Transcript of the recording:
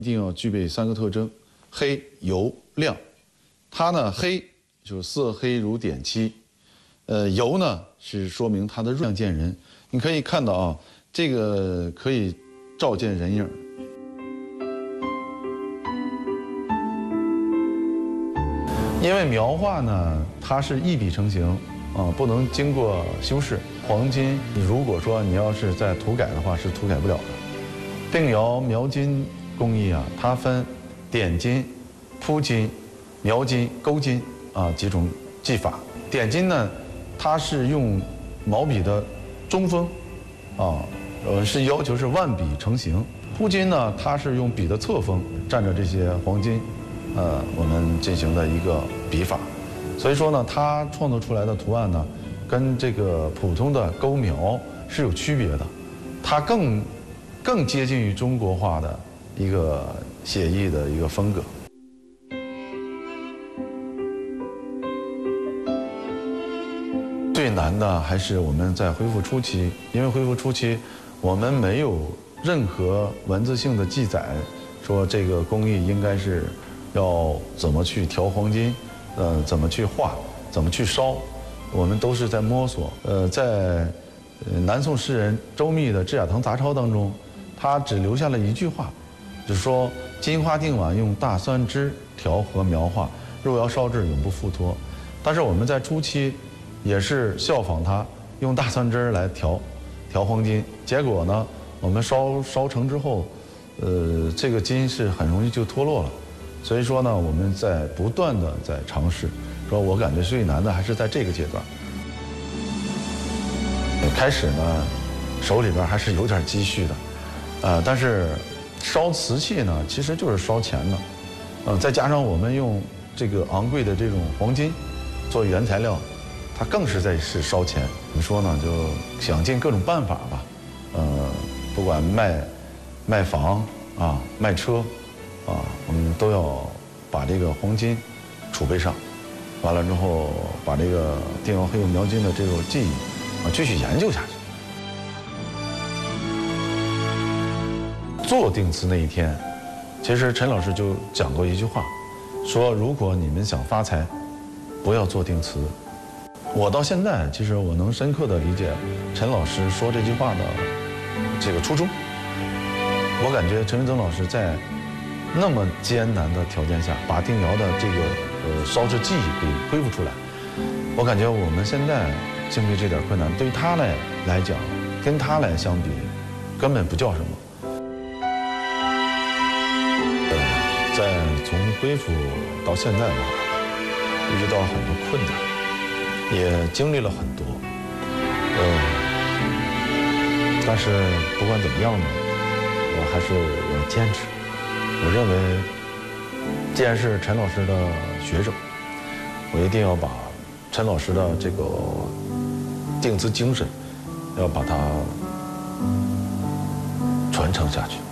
一定要具备3个特征：黑、油、亮。它呢，黑就是色黑如点漆，油呢是说明它的亮见人。你可以看到啊，这个可以照见人影。因为描画呢，它是一笔成型啊，不能经过修饰。黄金，你如果说你要是在涂改的话，是涂改不了的。定窑描金工艺啊，它分点金、铺金、描金、勾金啊几种技法。点金呢，它是用毛笔的中锋啊，是要求是万笔成型。铺金呢，它是用笔的侧锋蘸着这些黄金。我们进行的一个笔法，所以说呢，它创作出来的图案呢，跟这个普通的勾描是有区别的，它更接近于中国画的一个写意的一个风格。最难的还是我们在恢复初期，因为恢复初期我们没有任何文字性的记载，说这个工艺应该是。要怎么去调黄金，怎么去画，怎么去烧，我们都是在摸索。在南宋诗人周密的《知雅堂杂抄》当中，他只留下了一句话，就是说金花定碗用大酸汁调和描画，若要烧制永不复脱。但是我们在初期也是效仿他，用大酸汁来调黄金，结果呢，我们烧成之后，这个金是很容易就脱落了。所以说呢，我们在不断的在尝试，说我感觉最难的还是在这个阶段。开始呢，手里边还是有点积蓄的，但是烧瓷器呢，其实就是烧钱的，再加上我们用这个昂贵的这种黄金做原材料，它更是烧钱。你说呢，就想尽各种办法吧，不管卖房啊，卖车。我们都要把这个黄金储备上，完了之后把这个定窑黑釉描金的这个技艺继续研究下去。做定瓷那一天，其实陈老师就讲过一句话，说如果你们想发财，不要做定瓷。我到现在其实我能深刻的理解陈老师说这句话的这个初衷。我感觉陈文增老师在那么艰难的条件下，把定窑的这个烧制技艺给恢复出来，我感觉我们现在经历这点困难，对于他来讲，跟他来相比，根本不叫什么。在从恢复到现在吧，遇到很多困难，也经历了很多，但是不管怎么样呢，我还是要坚持。我认为，既然是陈老师的学生，我一定要把陈老师的这个定瓷精神，要把它传承下去。